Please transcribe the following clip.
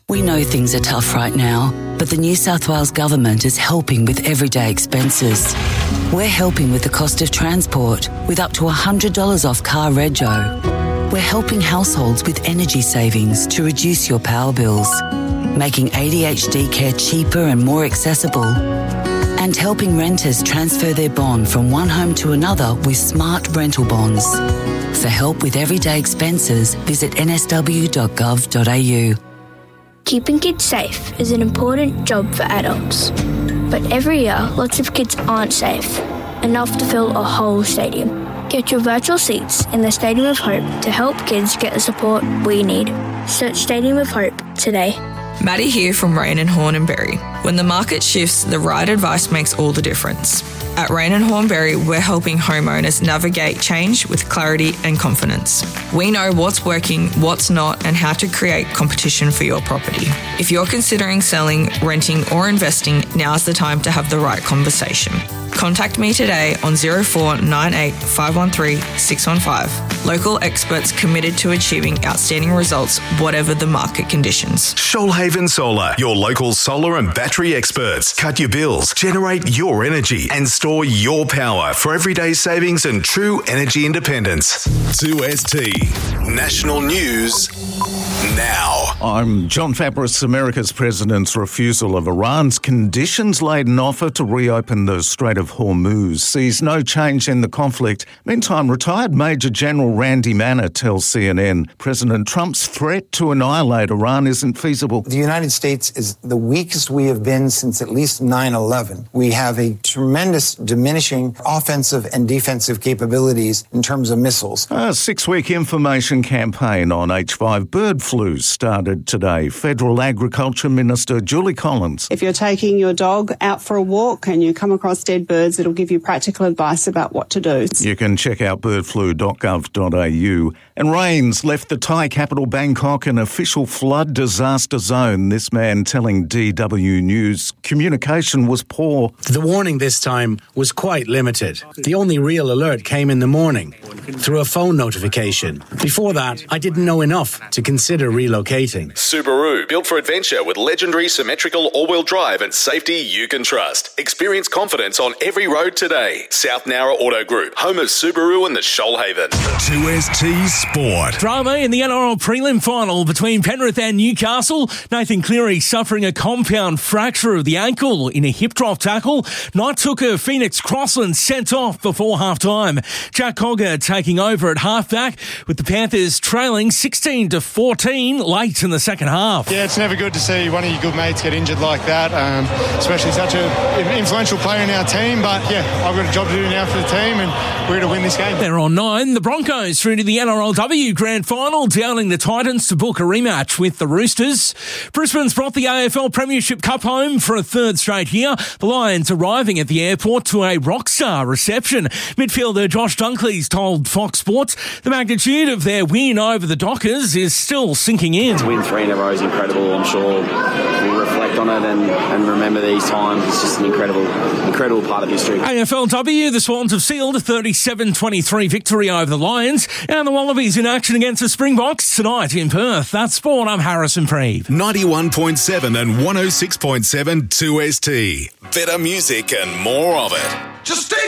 We know things are tough right now, but the New South Wales Government is helping with everyday expenses. We're helping with the cost of transport, with up to $100 off car rego. We're helping households with energy savings to reduce your power bills, making ADHD care cheaper and more accessible, and helping renters transfer their bond from one home to another with smart rental bonds. For help with everyday expenses, visit nsw.gov.au. Keeping kids safe is an important job for adults. But every year, lots of kids aren't safe, enough to fill a whole stadium. Get your virtual seats in the Stadium of Hope to help kids get the support we need. Search Stadium of Hope today. Maddie here from Rain and Horn and Berry. When the market shifts, the right advice makes all the difference. At Rain and Hornberry, we're helping homeowners navigate change with clarity and confidence. We know what's working, what's not, and how to create competition for your property. If you're considering selling, renting, or investing, now's the time to have the right conversation. Contact me today on 0498 513 615. Local experts committed to achieving outstanding results, whatever the market conditions. Shoalhaven Solar, your local solar and battery experts. Cut your bills, generate your energy, and store your power for everyday savings and true energy independence. 2ST National News now. I'm John Fabris. America's president's refusal of Iran's conditions-laden offer to reopen the Strait of Hormuz sees no change in the conflict. Meantime, retired Major General Randy Manner tells CNN President Trump's threat to annihilate Iran isn't feasible. The United States is the weakest we have been since at least 9/11. We have a tremendous diminishing offensive and defensive capabilities in terms of missiles. A 6-week information campaign on H5 bird flu started today. Federal Agriculture Minister Julie Collins. If you're taking your dog out for a walk and you come across dead birds, it'll give you practical advice about what to do. You can check out birdflu.gov.au. And rains left the Thai capital Bangkok an official flood disaster zone. This man telling DW News communication was poor. The warning this time was quite limited. The only real alert came in the morning through a phone notification. Before that, I didn't know enough to consider relocating. Subaru, built for adventure with legendary symmetrical all-wheel drive and safety you can trust. Experience confidence on every road today. South Nowra Auto Group, home of Subaru and the Shoalhaven. 2ST Sport. Drama in the NRL prelim final between Penrith and Newcastle. Nathan Cleary suffering a compound fracture of the ankle in a hip drop tackle. Knight took a Phoenix Crossland sent off before half-time. Jack Cogger taking over at halfback with the Panthers trailing 16-14 late in the second half. Yeah, it's never good to see one of your good mates get injured like that, especially such an influential player in our team. But yeah, I've got a job to do now for the team and we're going to win this game. They're on 9. The Broncos through to the NRLW Grand Final, downing the Titans to book a rematch with the Roosters. Brisbane's brought the AFL Premiership Cup home for a third straight year. The Lions arriving at the airport to a rockstar reception. Midfielder Josh Dunkley's told Fox Sports the magnitude of their win over the Dockers is still sinking in. To win 3 in a row is incredible. I'm sure we'll reflect on it and remember these times. It's just an incredible part of history. AFLW, the Swans have sealed a 37-23 victory over the Lions, and the Wallabies in action against the Springboks tonight in Perth. That's sport. I'm Harrison Preeve. 91.7 and 106.7 2ST. Better music and more of it. Just stay